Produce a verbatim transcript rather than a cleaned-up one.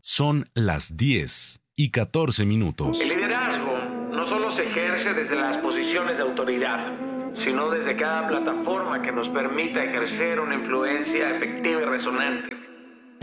Son las diez y catorce minutos. El liderazgo no solo se ejerce desde las posiciones de autoridad, sino desde cada plataforma que nos permita ejercer una influencia efectiva y resonante.